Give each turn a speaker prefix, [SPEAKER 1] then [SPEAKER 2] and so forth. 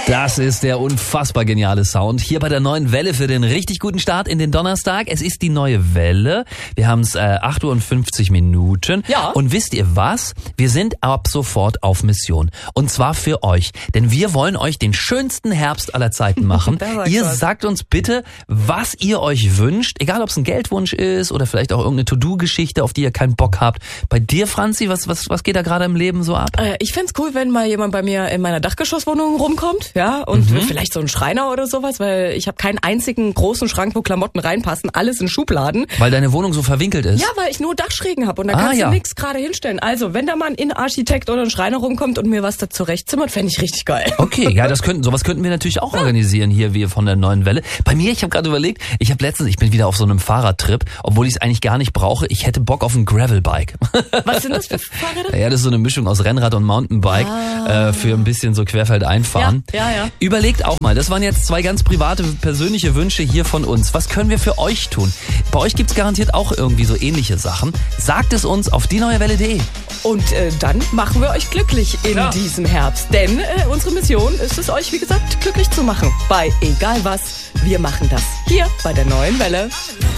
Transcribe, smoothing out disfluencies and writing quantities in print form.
[SPEAKER 1] Das ist der unfassbar geniale Sound hier bei der neuen Welle für den richtig guten Start in den Donnerstag. Es ist die neue Welle. Wir haben es 8:50 Uhr.
[SPEAKER 2] Ja.
[SPEAKER 1] Und wisst ihr was? Wir sind ab sofort auf Mission. Und zwar für euch. Denn wir wollen euch den schönsten Herbst aller Zeiten machen. Ihr sagt uns bitte, was ihr euch wünscht. Egal, ob es ein Geldwunsch ist oder vielleicht auch irgendeine To-Do-Geschichte, auf die ihr keinen Bock habt. Bei dir, Franzi, was geht da gerade im Leben so ab?
[SPEAKER 2] Ich fänd's cool, wenn mal jemand bei mir in meiner Dachgeschosswohnung rumkommt, ja, und vielleicht so ein Schreiner oder sowas, weil ich habe keinen einzigen großen Schrank, wo Klamotten reinpassen, alles in Schubladen.
[SPEAKER 1] Weil deine Wohnung so verwinkelt ist?
[SPEAKER 2] Ja, weil ich nur Dachschrägen habe und da kannst du nichts gerade hinstellen. Also, wenn da mal ein Innenarchitekt oder ein Schreiner rumkommt und mir was da zurechtzimmert, fände ich richtig geil.
[SPEAKER 1] Okay, ja, sowas könnten wir natürlich auch organisieren hier, wir von der neuen Welle. Bei mir, ich habe gerade überlegt, ich bin wieder auf so einem Fahrradtrip, obwohl ich es eigentlich gar nicht brauche. Ich hätte Bock auf ein Gravelbike.
[SPEAKER 2] Was sind das für Fahrräder?
[SPEAKER 1] Ja, das ist so eine Mischung aus Rennrad und Mountainbike für ein bisschen so querfeldeinfahren.
[SPEAKER 2] Ja.
[SPEAKER 1] Überlegt auch mal, das waren jetzt 2 ganz private, persönliche Wünsche hier von uns. Was können wir für euch tun? Bei euch gibt's garantiert auch irgendwie so ähnliche Sachen. Sagt es uns auf dieneuewelle.de.
[SPEAKER 2] Und dann machen wir euch glücklich in diesem Herbst. Denn unsere Mission ist es, euch, wie gesagt, glücklich zu machen. Bei egal was, wir machen das. Hier bei der neuen Welle.